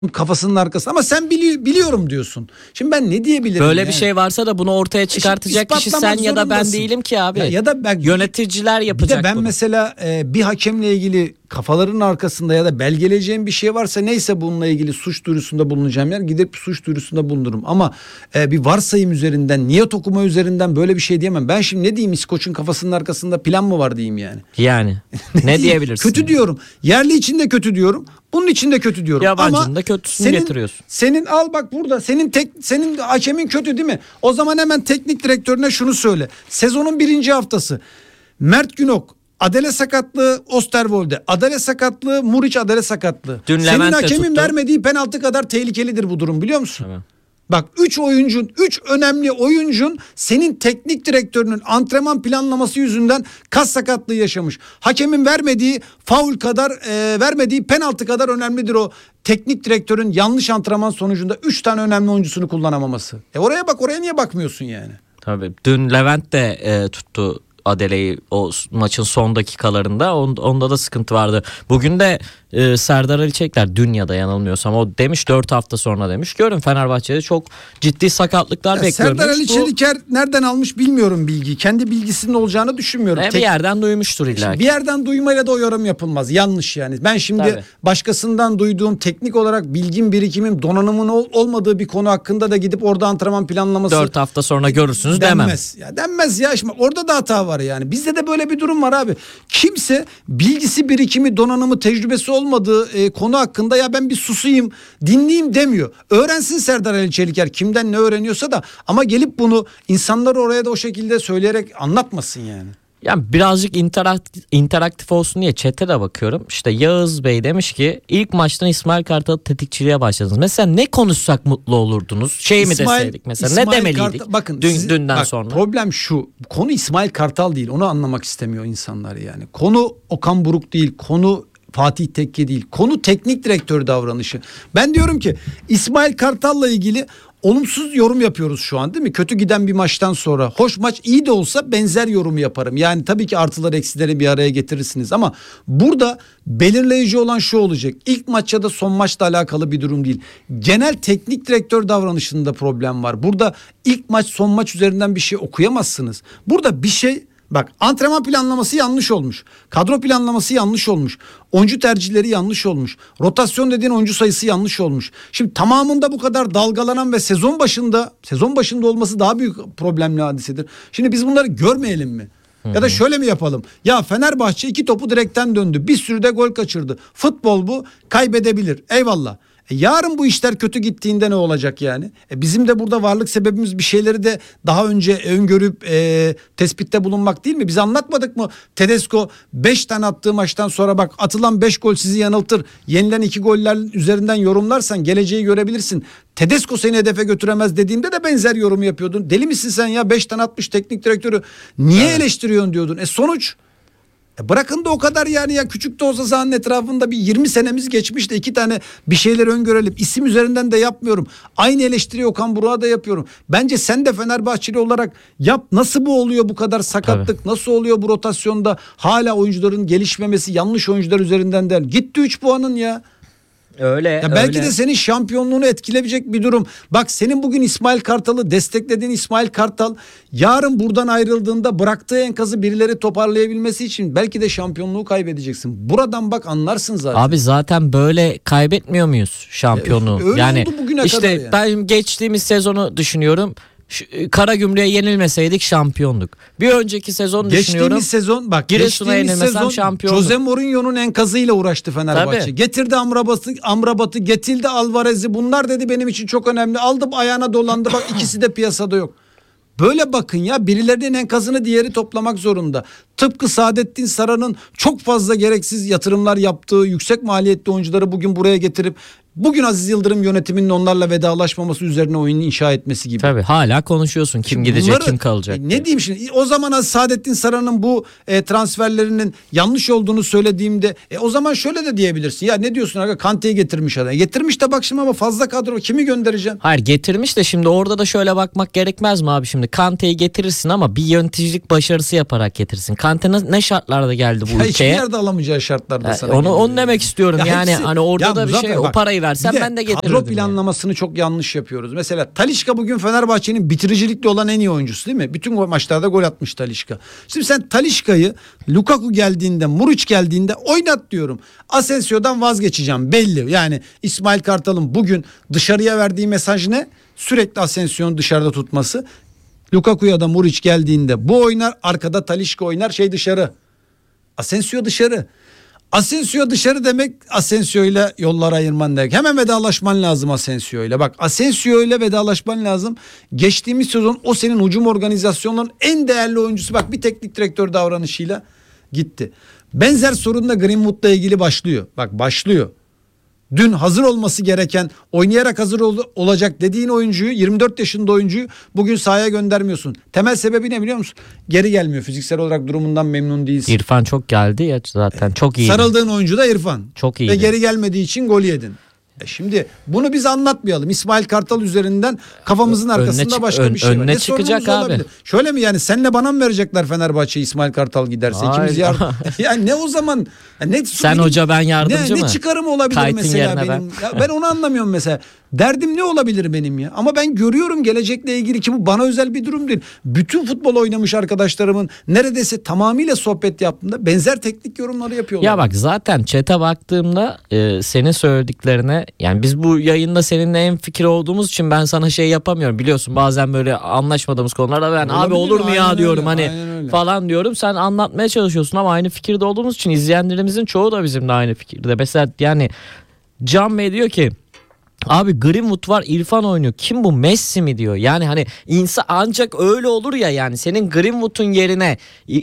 kafasının arkasında ama sen biliyorum diyorsun. Şimdi ben ne diyebilirim? Böyle yani? bir şey varsa da bunu ortaya çıkartacak kişi sen ya da ben değilim ki abi. Ya da ben, yöneticiler yapacak bir de ben bunu. mesela bir hakemle ilgili kafalarının arkasında ya da belgeleyeceğim bir şey varsa neyse bununla ilgili suç duyurusunda bulunacağım yer gidip suç duyurusunda bulunurum. Ama bir varsayım üzerinden, niyet okuma üzerinden böyle bir şey diyemem. Ben şimdi ne diyeyim, İskoç'un kafasının arkasında plan mı var diyeyim yani. Yani ne diyebilirsin? Kötü diyorum. Yerli için de kötü diyorum. Bunun için de kötü diyorum. Yabancının da kötüsünü getiriyorsun. Senin al bak burada senin hakemin kötü değil mi? O zaman hemen teknik direktörüne şunu söyle. Sezonun 1. haftası. Mert Günok Adele sakatlığı, Osterwolde Adele sakatlığı, Muriç Adele sakatlığı. Senin hakemin vermediği penaltı kadar tehlikelidir bu durum, biliyor musun? Evet. Bak 3 önemli oyuncun senin teknik direktörünün antrenman planlaması yüzünden kas sakatlığı yaşamış. Hakemin vermediği faul kadar, vermediği penaltı kadar önemlidir o teknik direktörün yanlış antrenman sonucunda 3 tane önemli oyuncusunu kullanamaması. Oraya bak, oraya niye bakmıyorsun yani? Tabii dün Levent de tuttu Adele'yi o maçın son dakikalarında, onda da sıkıntı vardı. Bugün de Serdar Ali Çelikler, dün ya da yanılmıyorsam o demiş 4 hafta sonra demiş. Görün Fenerbahçe'de çok ciddi sakatlıklar bekliyor. Serdar Ali Çeliker nereden almış bilmiyorum bilgiyi. Kendi bilgisinin olacağını düşünmüyorum. Bir yerden duymuştur illa ki. Bir yerden duymayla da o yorum yapılmaz. Yanlış yani. Ben şimdi başkasından duyduğum, teknik olarak bilgim, birikimim, donanımın olmadığı bir konu hakkında da gidip orada antrenman planlaması 4 hafta sonra görürsünüz denmez. Denmez ya. Şimdi orada da hata var yani. Bizde de böyle bir durum var abi. Kimse bilgisi, birikimi, donanımı, tecrübesi olmadığı konu hakkında ya ben bir susayım, dinleyeyim demiyor. Öğrensin Serdar Ali Çeliker kimden ne öğreniyorsa da, ama gelip bunu insanları oraya da o şekilde söyleyerek anlatmasın yani. Yani birazcık interaktif olsun diye chat'e de bakıyorum. İşte Yağız Bey demiş ki ilk maçtan İsmail Kartal'ı tetikçiliğe başladınız. Mesela ne konuşsak mutlu olurdunuz? Mi deseydik mesela? Ne demeliydik? Bakın dünden sonra. Problem şu. Konu İsmail Kartal değil. Onu anlamak istemiyor insanlar yani. Konu Okan Buruk değil. Konu Fatih Tekke değil. Konu teknik direktör davranışı. Ben diyorum ki İsmail Kartal'la ilgili olumsuz yorum yapıyoruz şu an, değil mi? Kötü giden bir maçtan sonra. Hoş, maç iyi de olsa benzer yorumu yaparım. Yani tabii ki artıları eksileri bir araya getirirsiniz ama burada belirleyici olan şu olacak. İlk maç ya da son maçla alakalı bir durum değil. Genel teknik direktör davranışında problem var. Burada ilk maç son maç üzerinden bir şey okuyamazsınız. Burada bir şey, bak, antrenman planlaması yanlış olmuş. Kadro planlaması yanlış olmuş. Oyuncu tercihleri yanlış olmuş. Rotasyon dediğin oyuncu sayısı yanlış olmuş. Şimdi tamamında bu kadar dalgalanan ve sezon başında olması daha büyük problemli hadisedir. Şimdi biz bunları görmeyelim mi? Ya da şöyle mi yapalım? Ya Fenerbahçe 2 topu direkten döndü. Bir sürü de gol kaçırdı. Futbol bu. Kaybedebilir. Eyvallah. Yarın bu işler kötü gittiğinde ne olacak yani? Bizim de burada varlık sebebimiz bir şeyleri de daha önce öngörüp tespitte bulunmak değil mi? Biz anlatmadık mı? Tedesco 5 tane attığı maçtan sonra bak, atılan 5 gol sizi yanıltır. Yenilen 2 goller üzerinden yorumlarsan geleceği görebilirsin. Tedesco seni hedefe götüremez dediğimde de benzer yorumu yapıyordun. Deli misin sen ya, 5 tane atmış teknik direktörü niye eleştiriyorsun diyordun. Sonuç? Bırakın da o kadar yani, ya küçük de olsa sahanın etrafında bir 20 senemiz geçmiş de 2 tane bir şeyler öngörelim. İsim üzerinden de yapmıyorum. Aynı eleştiriyi Okan Buruk'a da yapıyorum. Bence sen de Fenerbahçeli olarak yap. Nasıl bu oluyor, bu kadar sakatlık? Tabii. Nasıl oluyor bu rotasyonda hala oyuncuların gelişmemesi, yanlış oyuncular üzerinden değil. Gitti 3 puanın ya. Öyle. Ya belki de senin şampiyonluğunu etkileyebilecek bir durum. Bak, senin bugün İsmail Kartal'ı desteklediğin İsmail Kartal yarın buradan ayrıldığında bıraktığı enkazı birileri toparlayabilmesi için belki de şampiyonluğu kaybedeceksin. Buradan bak, anlarsın zaten. Abi zaten böyle kaybetmiyor muyuz şampiyonluğu? Öyle yani oldu bugüne işte kadar yani. Ben geçtiğimiz sezonu düşünüyorum. Karagümrük'e yenilmeseydik şampiyonduk. Bir önceki sezon düşünüyorum. Geçtiğimiz sezon bak, Giresun'a yenilmesem şampiyonduk. Jose Mourinho'nun enkazıyla uğraştı Fenerbahçe. Tabii. Getirdi Amrabat'ı, getirdi Alvarez'i. Bunlar dedi benim için çok önemli. Aldım, ayağına dolandı. Bak, ikisi de piyasada yok. Böyle bakın ya, birilerinin enkazını diğeri toplamak zorunda. Tıpkı Saadettin Saran'ın çok fazla gereksiz yatırımlar yaptığı, yüksek maliyetli oyuncuları bugün buraya getirip bugün Aziz Yıldırım yönetiminin onlarla vedalaşmaması üzerine oyunu inşa etmesi gibi. Tabii hala konuşuyorsun, kim gidecek kim kalacak. Ne diyeyim şimdi, o zaman Saadettin Saran'ın bu transferlerinin yanlış olduğunu söylediğimde o zaman şöyle de diyebilirsin. Ya ne diyorsun aga, Kante'yi getirmiş adam. Getirmiş de bak şimdi, ama fazla kadro, kimi göndereceksin? Hayır, getirmiş de şimdi orada da şöyle bakmak gerekmez mi abi? Şimdi Kante'yi getirirsin ama bir yöneticilik başarısı yaparak getirsin. Kante ne şartlarda geldi bu ülkeye? Hiçbir yerde alamayacağı şartlarda sana. Onu demek istiyorum ya yani hepsi, hani orada da bir şey, o parayı parayı versen Bir de ben de getirirdim. kadro planlamasını çok yanlış yapıyoruz. Mesela Talisca bugün Fenerbahçe'nin bitiricilikle olan en iyi oyuncusu değil mi? Bütün maçlarda gol atmış Talisca. Şimdi sen Talisca'yı Lukaku geldiğinde, Muriç geldiğinde oynat diyorum. Asensio'dan vazgeçeceğim belli. Yani İsmail Kartal'ın bugün dışarıya verdiği mesaj ne? Sürekli Asensio'nun dışarıda tutması. Lukaku'ya da Muriç geldiğinde bu oynar, arkada Talisca oynar, dışarı. Asensio dışarı. Asensio dışarı demek Asensio ile yollar ayırman demek. Hemen vedalaşman lazım Asensio ile. Bak Asensio ile vedalaşman lazım. Geçtiğimiz sezon o senin hücum organizasyonunun en değerli oyuncusu. Bak bir teknik direktör davranışıyla gitti. Benzer sorun da Greenwood'la ilgili başlıyor. Bak başlıyor. Dün hazır olması gereken, oynayarak hazır olacak dediğin oyuncuyu, 24 yaşında oyuncuyu bugün sahaya göndermiyorsun. Temel sebebi ne biliyor musun? Geri gelmiyor. Fiziksel olarak durumundan memnun değilsin. İrfan çok geldi ya zaten, çok iyi. Sarıldığın oyuncu da İrfan. Çok iyi. Ve geri gelmediği için gol yedin. Şimdi bunu biz anlatmayalım. İsmail Kartal üzerinden kafamızın arkasında başka bir şey var. Önüne çıkacak abi. Olabilir? Şöyle mi yani, senle bana mı verecekler Fenerbahçe İsmail Kartal giderse? İkimiz yani ne o zaman? Sen hoca ben yardımcı mı? Ne çıkarım olabilir Kayıtın mesela benim? Ben onu anlamıyorum mesela. Derdim ne olabilir benim ya? Ama ben görüyorum gelecekle ilgili ki bu bana özel bir durum değil. Bütün futbol oynamış arkadaşlarımın neredeyse tamamıyla sohbet yaptığımda benzer teknik yorumları yapıyorlar. Ya bak zaten chat'e baktığımda senin söylediklerine, yani biz bu yayında seninle en fikir olduğumuz için ben sana şey yapamıyorum. Biliyorsun bazen böyle anlaşmadığımız konularda ben Olabilir, abi olur mu ya aynen diyorum öyle, hani falan diyorum. Sen anlatmaya çalışıyorsun ama aynı fikirde olduğumuz için izleyenlerimizin çoğu da bizimle aynı fikirde. Mesela yani Can Bey diyor ki abi Greenwood var, İrfan oynuyor. Kim bu, Messi mi diyor. Yani hani insan ancak öyle olur ya, yani senin Greenwood'un yerine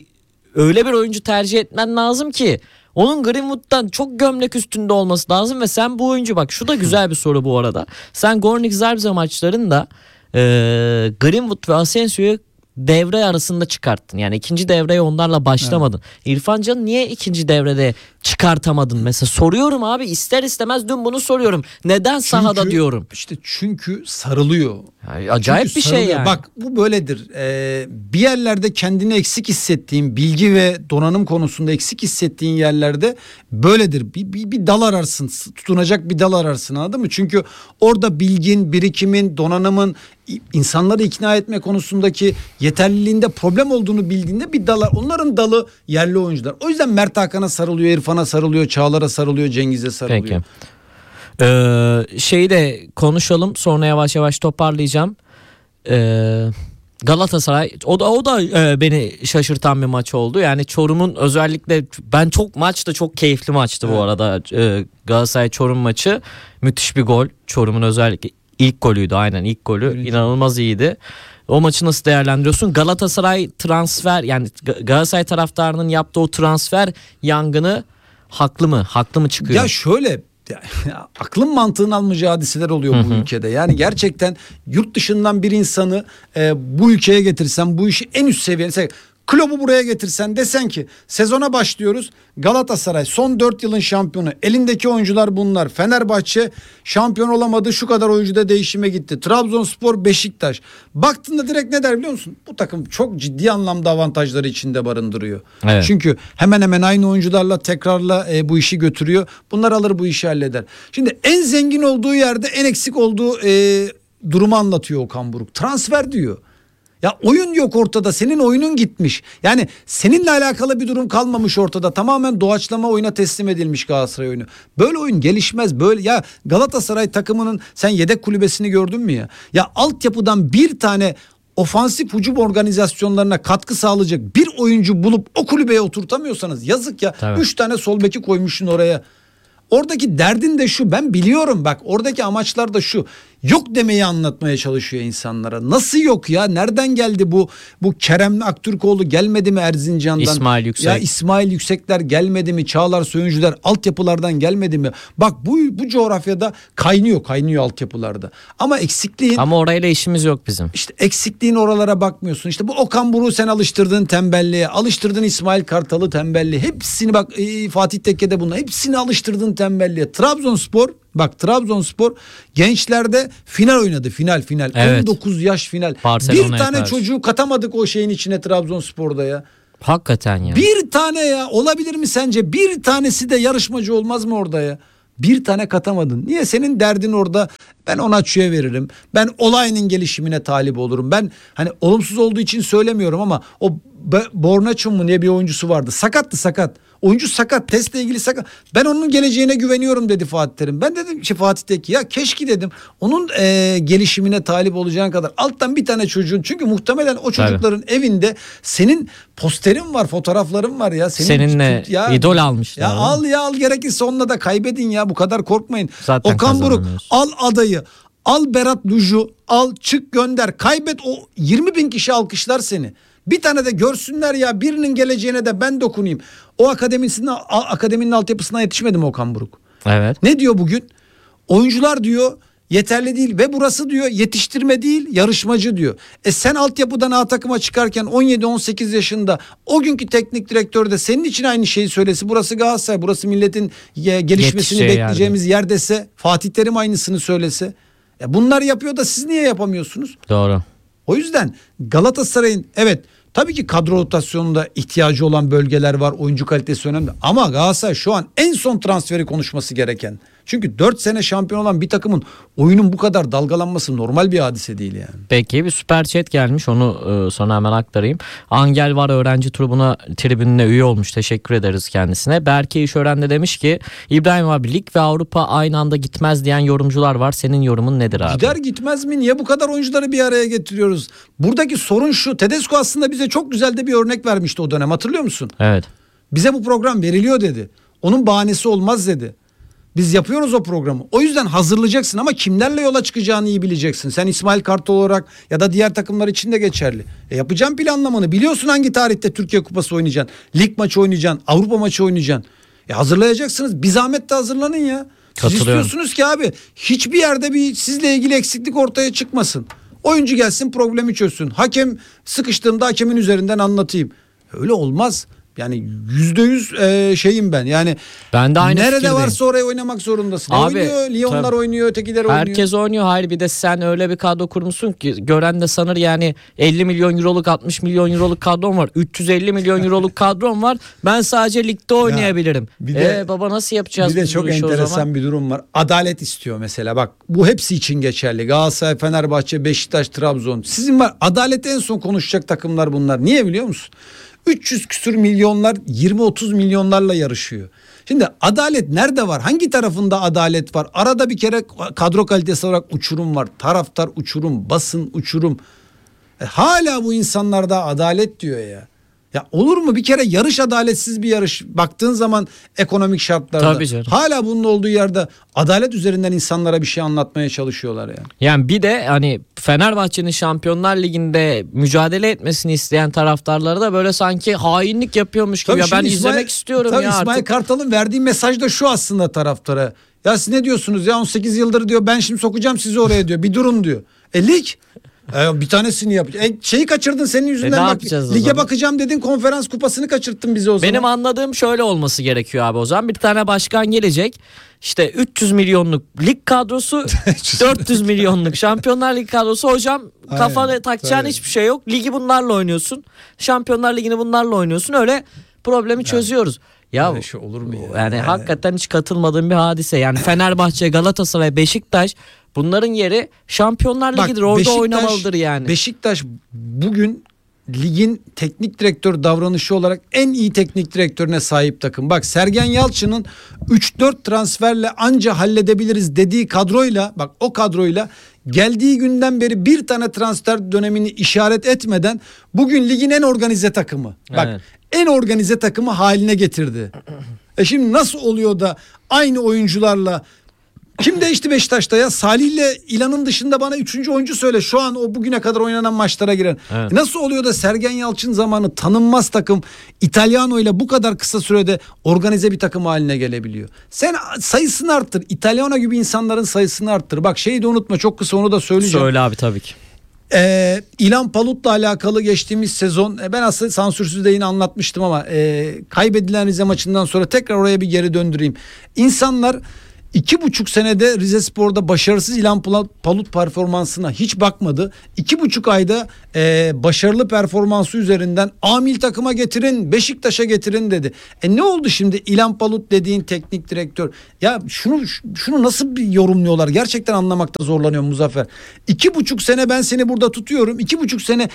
öyle bir oyuncu tercih etmen lazım ki onun Greenwood'dan çok gömlek üstünde olması lazım ve sen bu oyuncu, bak şu da güzel bir soru bu arada. Sen Gornik Zabrze maçlarında Greenwood ve Asensio'yu devre arasında çıkarttın. Yani ikinci devreye onlarla başlamadın. Evet. İrfan Can'ı niye ikinci devrede çıkartamadın? Mesela soruyorum abi, ister istemez dün bunu soruyorum. Neden sahada diyorum. İşte çünkü sarılıyor. Yani acayip bir şey yani. Bak bu böyledir. Bir yerlerde kendini eksik hissettiğin, bilgi ve donanım konusunda eksik hissettiğin yerlerde böyledir. Bir dal ararsın. Tutunacak bir dal ararsın, anladın mı? Çünkü orada bilgin, birikimin, donanımın, insanları ikna etme konusundaki yeterliliğinde problem olduğunu bildiğinde bir dalar. Onların dalı yerli oyuncular. O yüzden Mert Hakan'a sarılıyor, İrfan'a sarılıyor, Çağlar'a sarılıyor, Cengiz'e sarılıyor. Peki. Şeyi de konuşalım, sonra yavaş yavaş toparlayacağım. Galatasaray o da beni şaşırtan bir maç oldu. Yani Çorum'un özellikle, ben maç da çok keyifli maçtı bu arada. Galatasaray Çorum maçı müthiş bir gol. Çorum'un özellikle ilk golüydü, aynen ilk golü inanılmaz iyiydi. O maçı nasıl değerlendiriyorsun? Galatasaray transfer, yani Galatasaray taraftarının yaptığı o transfer yangını haklı mı? Haklı mı çıkıyor? Ya şöyle, aklın mantığın almayacağı hadiseler oluyor bu ülkede. Yani gerçekten yurt dışından bir insanı bu ülkeye getirsen, bu işi en üst seviyeye, Klopp'u buraya getirsen, desen ki sezona başlıyoruz, Galatasaray son 4 yılın şampiyonu, elindeki oyuncular bunlar, Fenerbahçe şampiyon olamadı, şu kadar oyuncuda değişime gitti, Trabzonspor, Beşiktaş, baktığında direkt ne der biliyor musun? Bu takım çok ciddi anlamda avantajları içinde barındırıyor. Evet. Çünkü hemen hemen aynı oyuncularla tekrarla bu işi götürüyor, bunlar alır bu işi halleder. Şimdi en zengin olduğu yerde en eksik olduğu durumu anlatıyor Okan Buruk. Transfer diyor. Ya oyun yok ortada, senin oyunun gitmiş. Yani seninle alakalı bir durum kalmamış ortada. Tamamen doğaçlama oyuna teslim edilmiş Galatasaray oyunu. Böyle oyun gelişmez böyle. Ya Galatasaray takımının sen yedek kulübesini gördün mü ya? Ya altyapıdan bir tane ofansif hücum organizasyonlarına katkı sağlayacak bir oyuncu bulup o kulübeye oturtamıyorsanız yazık ya. Tabii. 3 tane sol beki koymuşsun oraya. Oradaki derdin de şu, ben biliyorum bak, oradaki amaçlar da şu. Yok demeyi anlatmaya çalışıyor insanlara. Nasıl yok ya? Nereden geldi bu Kerem Aktürkoğlu gelmedi mi Erzincan'dan? İsmail Yüksek. Ya İsmail Yüksekler gelmedi mi? Çağlar Söyüncüler altyapılardan gelmedi mi? Bak bu coğrafyada kaynıyor altyapılarda. Ama eksikliğin... Ama orayla işimiz yok bizim. İşte eksikliğin oralara bakmıyorsun. İşte bu Okan Buruk'u sen alıştırdın tembelliğe. Alıştırdın İsmail Kartal'ı tembelliğe. Hepsini bak, Fatih Tekke'de bunlar. Hepsini alıştırdın tembelliğe. Trabzonspor gençlerde final oynadı. Final. Evet. 19 yaş final. Barcelona'ya bir tane karşı. Çocuğu katamadık o şeyin içine Trabzonspor'da ya. Hakikaten ya. Bir tane ya, olabilir mi sence? Bir tanesi de yarışmacı olmaz mı orada ya? Bir tane katamadın. Niye? Senin derdin orada ben Onaçu'ya veririm. Ben Olay'ın gelişimine talip olurum. Ben hani olumsuz olduğu için söylemiyorum ama o Bornaço mu diye bir oyuncusu vardı. Sakattı, sakat. Oyuncu sakat. Testle ilgili sakat. Ben onun geleceğine güveniyorum dedi Fatih Terim. Ben dedim ki Fatih Tekke ya keşke dedim onun gelişimine talip olacağın kadar alttan bir tane çocuğun, çünkü muhtemelen o çocukların evinde senin posterin var, fotoğrafların var ya. Seninle idol almışlar. Ya al gerekirse onunla da kaybedin ya, bu kadar korkmayın. Zaten Okan Buruk al adayı, al Berat Luju, al çık gönder, kaybet, o 20 bin kişi alkışlar seni. Bir tane de görsünler ya, birinin geleceğine de ben dokunayım. O akademinin altyapısına yetişmedi mi Okan Buruk? Evet. Ne diyor bugün? Oyuncular diyor yeterli değil ve burası diyor yetiştirme değil yarışmacı diyor. Sen altyapıdan A takıma çıkarken 17-18 yaşında o günkü teknik direktör de senin için aynı şeyi söylese, burası Galatasaray, burası milletin gelişmesini bekleyeceğimiz yer dese, Fatih Terim aynısını söylese. Bunlar yapıyor da siz niye yapamıyorsunuz? Doğru. O yüzden Galatasaray'ın evet tabii ki kadro rotasyonunda ihtiyacı olan bölgeler var. Oyuncu kalitesi önemli. Ama Galatasaray şu an en son transferi konuşması gereken. Çünkü 4 sene şampiyon olan bir takımın oyunun bu kadar dalgalanması normal bir hadise değil yani. Peki bir süper chat gelmiş, onu sana hemen aktarayım. Angel var, öğrenci tribününe üye olmuş, teşekkür ederiz kendisine. Berke İşören de demiş ki İbrahim abi, lig ve Avrupa aynı anda gitmez diyen yorumcular var, senin yorumun nedir abi? Gider gitmez mi? Niye bu kadar oyuncuları bir araya getiriyoruz? Buradaki sorun şu: Tedesco aslında bize çok güzel de bir örnek vermişti o dönem, hatırlıyor musun? Evet. Bize bu program veriliyor dedi. Onun bahanesi olmaz dedi. Biz yapıyoruz o programı. O yüzden hazırlayacaksın ama kimlerle yola çıkacağını iyi bileceksin. Sen İsmail Kartal olarak ya da diğer takımlar için de geçerli. Yapacağın planlamanı biliyorsun, hangi tarihte Türkiye Kupası oynayacaksın, lig maçı oynayacaksın, Avrupa maçı oynayacaksın. Hazırlayacaksınız. Bir zahmet de hazırlanın ya. Siz istiyorsunuz ki abi hiçbir yerde bir sizle ilgili eksiklik ortaya çıkmasın. Oyuncu gelsin, problemi çözsün. Hakem sıkıştığımda hakemin üzerinden anlatayım. Öyle olmaz. Yani %100 şeyim ben. Yani ben de aynı nerede fikirdeyim. varsa oraya oynamak zorundasın. Abi, oynuyor, Lyonlar oynuyor, ötekiler oynuyor. Herkes oynuyor. Hayır, bir de sen öyle bir kadro kurmuşsun ki gören de sanır yani 50 milyon euroluk 60 milyon euroluk kadron var. 350 milyon euroluk kadron var. Ben sadece ligde oynayabilirim. Bir de, baba nasıl yapacağız? Bir de çok enteresan bir durum var. Adalet istiyor mesela. Bak bu hepsi için geçerli. Galatasaray, Fenerbahçe, Beşiktaş, Trabzon. Sizin var. Adaleti en son konuşacak takımlar bunlar. Niye biliyor musun? 300 küsür milyonlar 20-30 milyonlarla yarışıyor. Şimdi adalet nerede var? Hangi tarafında adalet var? Arada bir kere kadro kalitesi olarak uçurum var. Taraftar uçurum, basın uçurum. Hala bu insanlarda adalet diyor ya. Ya olur mu? Bir kere yarış adaletsiz bir yarış. Baktığın zaman ekonomik şartlarda. Tabii canım. Hala bunun olduğu yerde adalet üzerinden insanlara bir şey anlatmaya çalışıyorlar yani. Yani bir de hani Fenerbahçe'nin Şampiyonlar Ligi'nde mücadele etmesini isteyen taraftarları da böyle sanki hainlik yapıyormuş gibi. Tabii ya ben izlemek istiyorum ya İsmail artık. Kartal'ın verdiği mesaj da şu aslında taraftara. Ya siz ne diyorsunuz ya, 18 yıldır diyor ben şimdi sokacağım sizi oraya diyor. Bir durun diyor. Lig. Bir tanesini yapacak. Şeyi kaçırdın senin yüzünden. Bak, lige bakacağım dedin, konferans kupasını kaçırttın bize o zaman. Benim anladığım şöyle olması gerekiyor abi o zaman. Bir tane başkan gelecek. İşte 300 milyonluk lig kadrosu, 400 milyonluk Şampiyonlar Ligi kadrosu. Hocam kafana takacağın hiçbir şey yok. Ligi bunlarla oynuyorsun. Şampiyonlar Ligi'ni bunlarla oynuyorsun. Öyle problemi çözüyoruz. Ya öyle şey olur mu ya? Yani hakikaten hiç katılmadığım bir hadise. Yani Fenerbahçe, Galatasaray, Beşiktaş, bunların yeri Şampiyonlar Ligi'dir. Orada oynamalıdır yani. Beşiktaş bugün ligin teknik direktör davranışı olarak en iyi teknik direktörüne sahip takım. Bak Sergen Yalçın'ın 3-4 transferle anca halledebiliriz dediği kadroyla, bak o kadroyla geldiği günden beri bir tane transfer dönemini işaret etmeden bugün ligin en organize takımı. Bak evet. En organize takımı haline getirdi. Şimdi nasıl oluyor da aynı oyuncularla kim değişti Beşiktaş'ta ya? Salih ile İlan'ın dışında bana 3. oyuncu söyle. Şu an o bugüne kadar oynanan maçlara giren. Evet. Nasıl oluyor da Sergen Yalçın zamanı tanınmaz takım İtalyano ile bu kadar kısa sürede organize bir takım haline gelebiliyor? Sen sayısını arttır. İtalyano gibi insanların sayısını arttır. Bak şeyi de unutma, çok kısa onu da söyleyeceğim. Söyle abi tabii ki. İlhan Palut'la alakalı geçtiğimiz sezon ben aslında sansürsüz de yine anlatmıştım ama kaybedilen Rize maçından sonra tekrar oraya bir geri döndüreyim. İnsanlar 2,5 senede Rizespor'da başarısız İlhan Palut performansına hiç bakmadı. 2,5 ayda başarılı performansı üzerinden milli takıma getirin, Beşiktaş'a getirin dedi. Ne oldu şimdi İlhan Palut dediğin teknik direktör? Ya şunu nasıl bir yorumluyorlar? Gerçekten anlamakta zorlanıyorum Muzaffer. 2,5 sene ben seni burada tutuyorum. 2,5 sene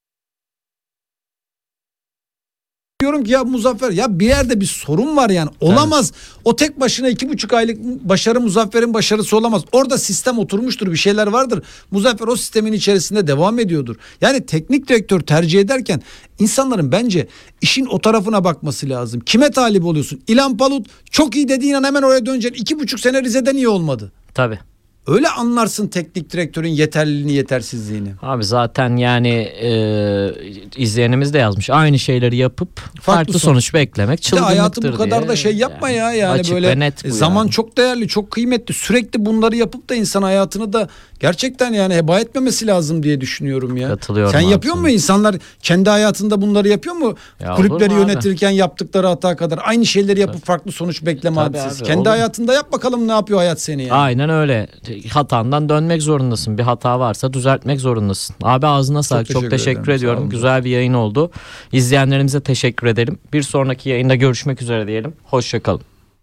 diyorum ki ya Muzaffer, ya bir yerde bir sorun var yani. Olamaz. Evet. O tek başına 2,5 aylık başarı Muzaffer'in başarısı olamaz. Orada sistem oturmuştur, bir şeyler vardır. Muzaffer o sistemin içerisinde devam ediyordur. Yani teknik direktör tercih ederken insanların bence işin o tarafına bakması lazım. Kime talip oluyorsun? İlhan Palut çok iyi dediğin an hemen oraya döneceksin. 2,5 sene Rize'den iyi olmadı. Tabii. Öyle anlarsın teknik direktörün yeterliliğini, yetersizliğini. Abi zaten yani izleyenimiz de yazmış. Aynı şeyleri yapıp farklı sonuç beklemek çılgınlıktır diye. Hayatı bu kadar da şey yapma ya. Yani böyle net zaman yani. Çok değerli, çok kıymetli. Sürekli bunları yapıp da insan hayatını da gerçekten yani heba etmemesi lazım diye düşünüyorum ya. Katılıyorum. Sen yapıyor musun? İnsanlar kendi hayatında bunları yapıyor mu? Ya kulüpleri yönetirken yaptıkları hata kadar aynı şeyleri yapıp farklı sonuç bekleme hadisesi. Kendi hayatında yap bakalım ne yapıyor hayat seni yani. Aynen öyle. Hatandan dönmek zorundasın. Bir hata varsa düzeltmek zorundasın. Abi ağzına sağlık. Çok teşekkür ediyorum. Güzel bir yayın oldu. İzleyenlerimize teşekkür edelim. Bir sonraki yayında görüşmek üzere diyelim. Hoşçakalın.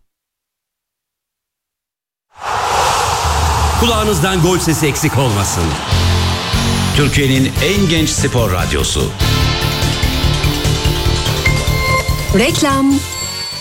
Kulağınızdan gol sesi eksik olmasın. Türkiye'nin en genç spor radyosu. Reklam.